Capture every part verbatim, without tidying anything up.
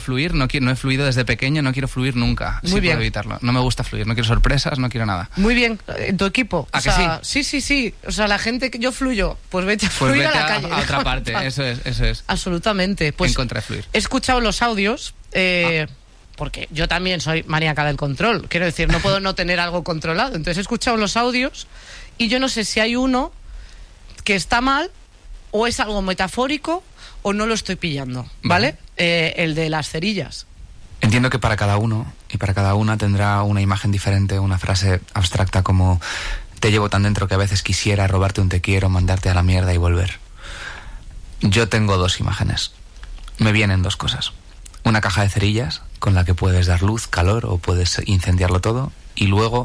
fluir, no, quiero, no he fluido desde pequeño, no quiero fluir nunca. Muy sí bien. puedo evitarlo. No me gusta fluir, no quiero sorpresas, no quiero nada. Muy bien, en tu equipo. ¿A o que sea, sí? Sí, sí, sí. O sea, la gente que yo fluyo, pues vete a Pues fluir vete a la a, calle. a otra parte, eso es, eso es. Absolutamente. Pues en contra de fluir. he escuchado los audios, eh, ah. porque yo también soy maníaca del control. Quiero decir, no puedo no tener algo controlado. Entonces he escuchado los audios y yo no sé si hay uno que está mal o es algo metafórico o no lo estoy pillando, ¿vale? vale. Eh, el de las cerillas. Entiendo que para cada uno y para cada una tendrá una imagen diferente, una frase abstracta como te llevo tan dentro que a veces quisiera robarte un te quiero, mandarte a la mierda y volver. Yo tengo dos imágenes. Me vienen dos cosas. Una caja de cerillas con la que puedes dar luz, calor o puedes incendiarlo todo y luego...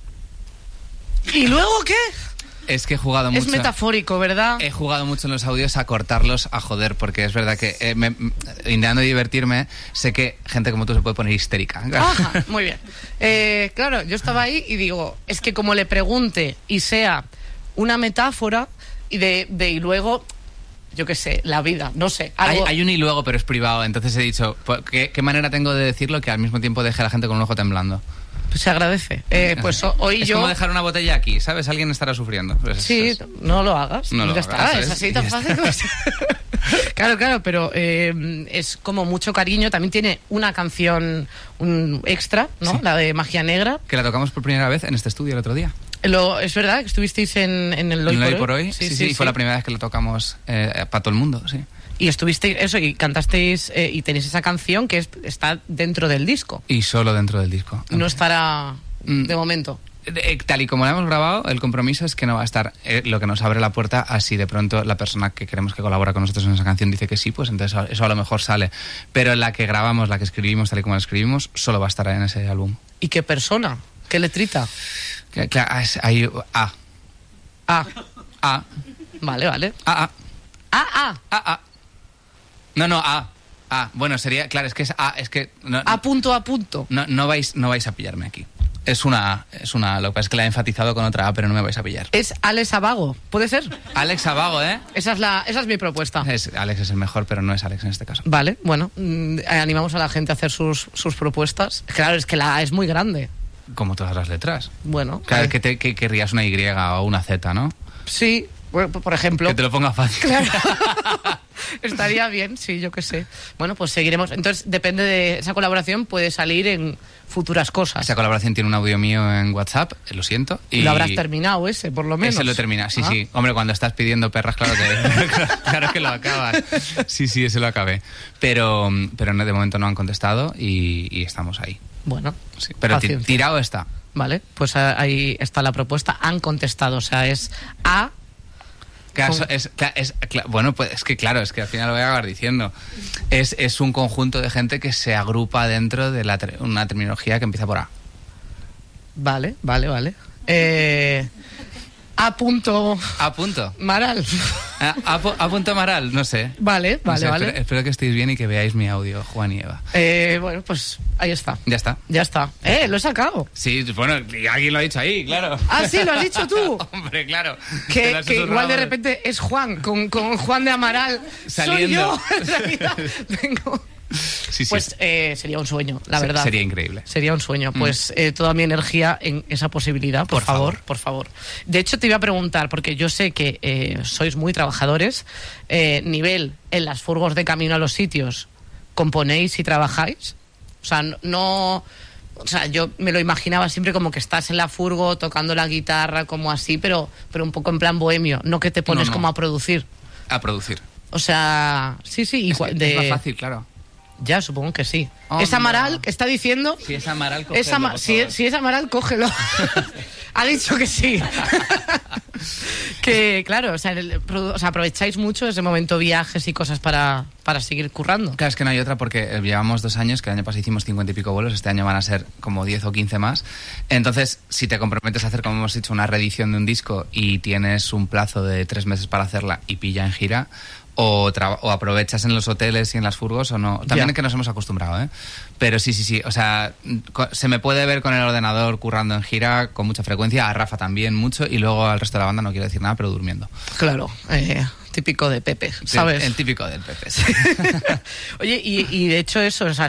¿Y luego qué? Es que he jugado mucho... Es metafórico, ¿verdad? He jugado mucho en los audios a cortarlos, a joder, porque es verdad que eh, me, intentando divertirme, sé que gente como tú se puede poner histérica. Ajá, muy bien. Eh, claro, yo estaba ahí y digo, es que como le pregunte y sea una metáfora y de, de y luego... yo qué sé, la vida, no sé. Algo... Hay, hay un y luego, pero es privado. Entonces he dicho, ¿qué, ¿qué manera tengo de decirlo que al mismo tiempo deje a la gente con un ojo temblando? Pues se agradece. Eh, pues hoy es yo... como dejar una botella aquí, ¿sabes? Alguien estará sufriendo. Pues sí, es... no lo hagas. No lo ya hagas, está, ¿sabes? es así tan fácil. Pues... claro, claro, pero eh, es como mucho cariño. También tiene una canción un extra, ¿no? Sí. La de Magia Negra. Que la tocamos por primera vez en este estudio el otro día. Lo, es verdad que estuvisteis en, en el Hoy por, por hoy. hoy. Sí, sí, sí, sí, fue la primera vez que lo tocamos eh, para todo el mundo, sí. Y estuvisteis, eso, y cantasteis, eh, y tenéis esa canción que es, está dentro del disco. Y solo dentro del disco. No estará mm. de momento. Eh, tal y como la hemos grabado, el compromiso es que no va a estar, eh, lo que nos abre la puerta a si de pronto la persona que queremos que colabora con nosotros en esa canción dice que sí, pues entonces eso a lo mejor sale. Pero la que grabamos, la que escribimos, tal y como la escribimos, solo va a estar en ese álbum. ¿Y qué persona? ¿Qué letrita? Claro, hay A. A. A. Vale, vale. A, A. A, A. A, A. No, no, A. A. Bueno, sería, claro, es que es A, es que... No, a punto, a punto. No, no, vais, no vais a pillarme aquí. Es una A, es una A. Lo que pasa es que la he enfatizado con otra A, pero no me vais a pillar. Es Alex Abago, ¿puede ser? Alex Abago, ¿eh? Esa es, la, esa es mi propuesta. Es, Alex es el mejor, pero no es Alex en este caso. Vale, bueno, mmm, animamos a la gente a hacer sus, sus propuestas. Claro, es que la A es muy grande. Como todas las letras. Bueno. Claro, que, te, que querrías una Y o una Z, ¿no? Sí, bueno, por ejemplo. Que te lo ponga fácil. Claro. Estaría bien, sí, yo qué sé. Bueno, pues seguiremos. Entonces, depende de esa colaboración, puede salir en futuras cosas. Esa colaboración tiene un audio mío en WhatsApp, lo siento. Y lo habrás terminado ese, por lo menos. Ese lo termina, sí, ¿Ah? sí. Hombre, cuando estás pidiendo perras, claro que, claro que lo acabas. Sí, sí, ese lo acabé. Pero, pero no, de momento no han contestado y, y estamos ahí. Bueno, sí, pero paciencia. Tirado está. Vale, pues ahí está la propuesta. Han contestado, o sea, es A. Claro, es, es, es, bueno, pues es que claro, es que al final lo voy a acabar diciendo. Es, es un conjunto de gente que se agrupa dentro de la, una terminología que empieza por A. Vale, vale, vale. Eh, A punto... A punto. Maral. A, a, a punto Maral, no sé. Vale, vale, no sé, vale. Espero, espero que estéis bien y que veáis mi audio, Juan y Eva. Eh, bueno, pues ahí está. Ya está. Ya está. Eh, lo he sacado. Sí, bueno, alguien lo ha dicho ahí, claro. Ah, sí, lo has dicho tú. Hombre, claro. Que, que igual de repente es Juan, con, con Juan de Amaral. Saliendo. Soy yo, en realidad. Vengo... Sí, sí. Pues eh, sería un sueño, la verdad. Sería increíble. Sería un sueño. Pues eh, toda mi energía en esa posibilidad, por, por favor, favor, por favor. De hecho, te iba a preguntar, porque yo sé que eh, sois muy trabajadores, eh, nivel en las furgos de camino a los sitios, ¿componéis y trabajáis? O sea, no... O sea, yo me lo imaginaba siempre como que estás en la furgo tocando la guitarra, como así, pero, pero un poco en plan bohemio, no que te pones no, no. como a producir. A producir. O sea, sí, sí. Es, igual, que de... es más fácil, claro. Ya, supongo que sí. Oh, es Amaral no. que está diciendo... Si es Amaral, cógelo, es ama... si, es, si es Amaral, cógelo. Ha dicho que sí. Que, claro, o sea, el, o sea, aprovecháis mucho ese momento viajes y cosas para, para seguir currando. Claro, es que no hay otra porque llevamos dos años, que el año pasado hicimos cincuenta y pico vuelos, este año van a ser como diez o quince más. Entonces, si te comprometes a hacer, como hemos dicho, una reedición de un disco y tienes un plazo de tres meses para hacerla y pilla en gira... o, o aprovechas en los hoteles y en las furgos o no. También Ya. es que nos hemos acostumbrado, ¿eh? Pero sí, sí, sí. O sea, se me puede ver con el ordenador currando en gira con mucha frecuencia, a Rafa también mucho, y luego al resto de la banda no quiero decir nada, pero durmiendo. Claro, eh, típico de Pepe, ¿sabes? El, el típico del Pepe. Sí. Oye, y, y de hecho eso, o sea,